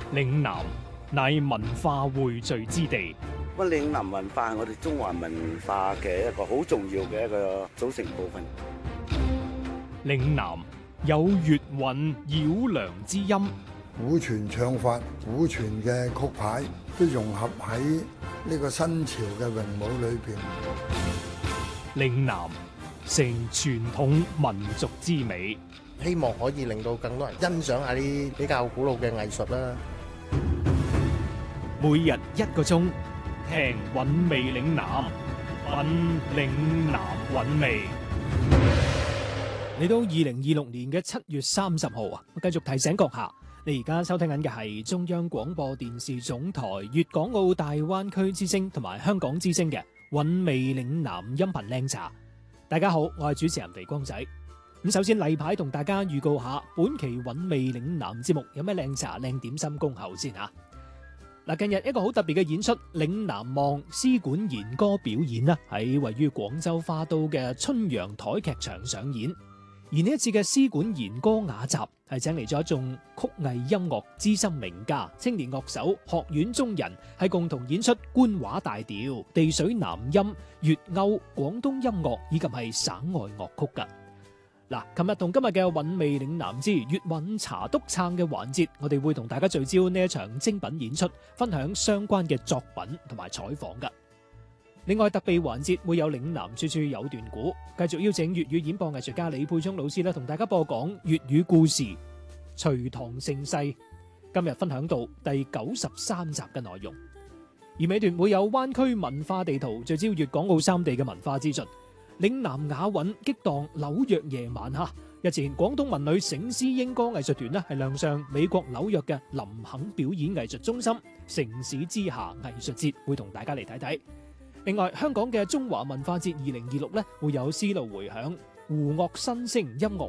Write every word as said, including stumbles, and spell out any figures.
嶺南乃文化匯聚之地， 乜嶺南文化係我哋中華文化嘅一個好重要嘅一個組成部分。 嶺南有粵韻繞梁之音， 古傳唱法、古傳嘅曲牌都融合喺呢個新潮嘅詠舞裏邊。 嶺南成傳統民族之美， 希望可以令到更多人欣賞下啲比較古老嘅藝術啦。 每日一個鐘，聽韻味嶺南，品嶺南韻味。嚟到二零二六年嘅七月三十號啊，我繼續提醒閣下，你而家收聽緊嘅係中央廣播電視總台粵港澳大灣區之聲同埋香港之聲嘅韻味嶺南音頻靚茶。大家好，我係主持人肥光仔。咁首先例牌同大家預告下，本期韻味嶺南節目有咩靚茶靚點心恭候先吓。嗱，近日一個好特別嘅演出《嶺南望》絲管弦歌表演啦，喺位於廣州花都嘅春陽台劇場上演。而呢一次嘅絲管弦歌雅集係請嚟咗一眾曲藝音樂資深名家、青年樂手、學院中人，係共同演出官話大調、地水南音、粵謳、廣東音樂以及係省外樂曲噶。嗱，琴日同今日嘅韻味嶺南之粵韻茶督撐嘅環節，我哋會同大家聚焦呢一場精品演出，分享相關嘅作品同埋採訪噶。另外特備環節會有嶺南處處有段古，繼續邀請粵語演播藝術家李佩聰老師咧，同大家播講粵語故事《隋唐盛世》。今日分享到第九十三集嘅內容，而尾段會有灣區文化地圖，聚焦粵港澳三地嘅文化資訊。嶺南雅韻激盪紐約夜晚哈！日前廣東文女醒獅瑛歌藝術團呢係亮相美國紐約嘅林肯表演藝術中心城市之下藝術節，會同大家嚟睇睇。另外，香港嘅中華文化節二零二六呢會有絲路回響、胡樂新聲音樂